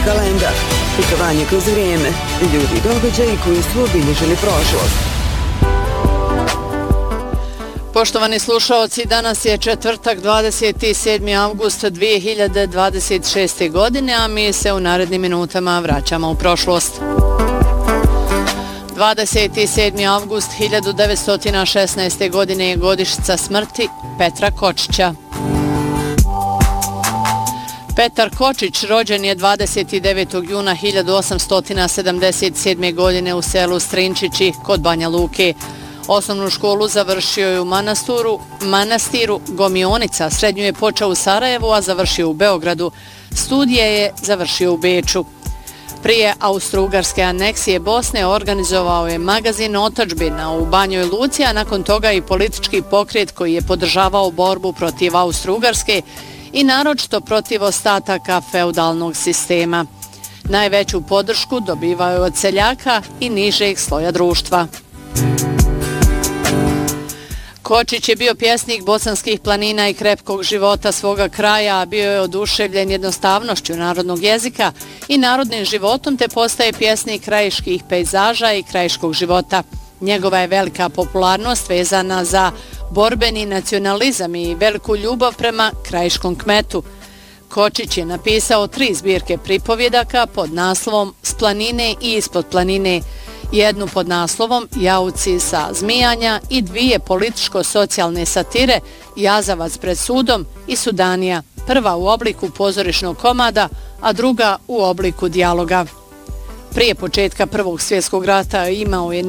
kalendar, putovanje kroz vrijeme, ljudi i događaji koji su obilježili prošlost. Poštovani slušaoci, danas je četvrtak 27. avgust 2026. godine, a mi se u narednim minutama vraćamo u prošlost. 27. avgust 1916. godine je godišnjica smrti Petra Kočića. Petar Kočić rođen je 29. juna 1877. godine u selu Strinčići kod Banja Luke. Osnovnu školu završio je u manastiru Gomionica, srednju je počeo u Sarajevu, a završio u Beogradu. Studije je završio u Beču. Prije austro-ugarske aneksije Bosne organizovao je magazin Otadžbina u Banjoj Luci, a nakon toga i politički pokret koji je podržavao borbu protiv Austro-Ugarske i naročito protiv ostataka feudalnog sistema. Najveću podršku dobivao je od seljaka i nižeg sloja društva. Kočić je bio pjesnik bosanskih planina i krepkog života svoga kraja, a bio je oduševljen jednostavnošću narodnog jezika i narodnim životom, te postaje pjesnik krajiških pejzaža i krajiškog života. Njegova je velika popularnost vezana za borbeni nacionalizam i veliku ljubav prema krajiškom kmetu. Kočić je napisao 3 zbirke pripovjedaka pod naslovom S planine i ispod planine, jednu pod naslovom Jauci sa zmijanja i 2 političko-socijalne satire Jazavac pred sudom i Sudanija, prva u obliku pozorišnog komada, a druga u obliku dijaloga. Prije početka Prvog svjetskog rata imao je